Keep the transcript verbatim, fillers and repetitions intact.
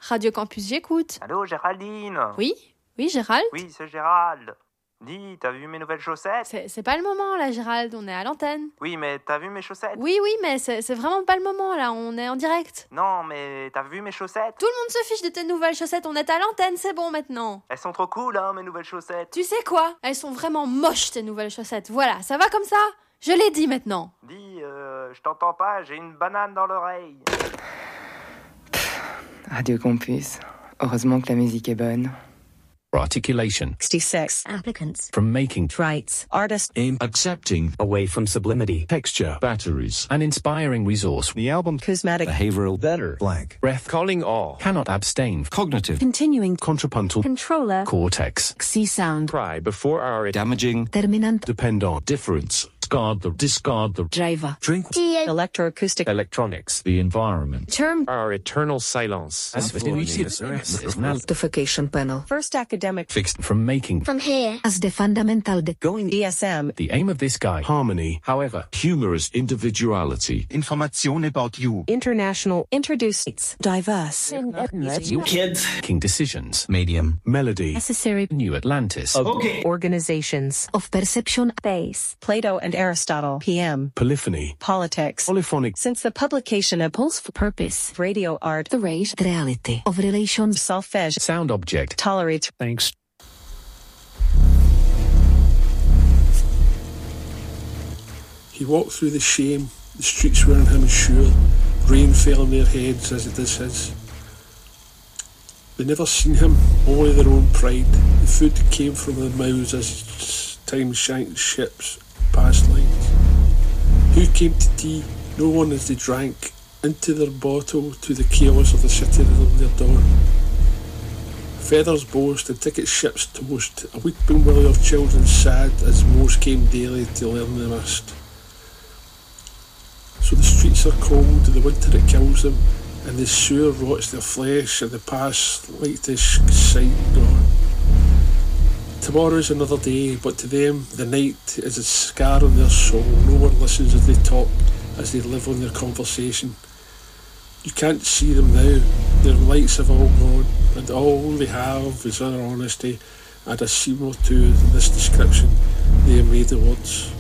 Radio Campus, j'écoute. Allô, Géraldine? Oui? Oui, Gérald? Oui, c'est Gérald. Dis, t'as vu mes nouvelles chaussettes? C'est, c'est pas le moment, là, Gérald, on est à l'antenne. Oui, mais t'as vu mes chaussettes? Oui, oui, mais c'est, c'est vraiment pas le moment, là, on est en direct. Non, mais t'as vu mes chaussettes? Tout le monde se fiche de tes nouvelles chaussettes, on est à l'antenne, c'est bon maintenant. Elles sont trop cool, hein, mes nouvelles chaussettes. Tu sais quoi? Elles sont vraiment moches, tes nouvelles chaussettes. Voilà, ça va comme ça? Je l'ai dit maintenant. Dis, euh, je t'entends pas, j'ai une banane dans l'oreille. Radio Campus. Heureusement que la musique est bonne. Articulation. sixty-six applicants. From making. Traits. Artist. In accepting. Away from sublimity. Texture. Batteries. An inspiring resource. The album. Cosmetic. Behavioral. Better. Blank. Breath. Calling all. Cannot abstain. Cognitive. Continuing. Contrapuntal. Controller. Cortex. C sound. Cry before our. Damaging. Terminant. Depend on. Difference. Discard the. Discard the. Driver. Drink. Electroacoustic. Electronics. The environment. Term. Our eternal silence. Notification panel. First academic. Fixed. From making. From here. As the fundamental. De- Going D S M. The aim of this guy. Harmony. However. Humorous individuality. Information about you. International. Introduced. Diverse. You kids. Making decisions. Medium. Melody. Necessary. New Atlantis. Okay. Organizations. Of perception. Base. Plato and Aristotle. P M. Polyphony. Politics. Polyphonic. Since the publication of Pulse for Purpose. Radio art. The rate. Reality. Of relations. Solfege. Sound object. Tolerate. Thanks. He walked through the shame, the streets weren't him sure, rain fell on their heads as it does his. They never seen him, only their own pride. The food came from their mouths as time shanked ships past lines. Who came to tea? No one as they drank into their bottle to the chaos of the city of their dawn. Feathers boast and ticket ships toast, a weeping willow of children sad as most came daily to learn the mist. So the streets are cold, the winter it kills them, and the sewer rots their flesh, and the past like this sight gone. Tomorrow is another day, but to them the night is a scar on their soul. No one listens as they talk, as they live on their conversation. You can't see them now, their lights have all gone, and all they have is their honesty, and a seam or two in this description they have made the words.